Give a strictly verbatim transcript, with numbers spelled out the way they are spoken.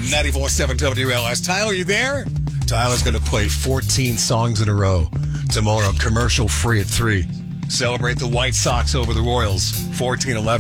ninety-four point seven W L S. Tyler, you there? Tyler's going to play fourteen songs in a row tomorrow, commercial free at three. Celebrate the White Sox over the Royals, fourteen eleven.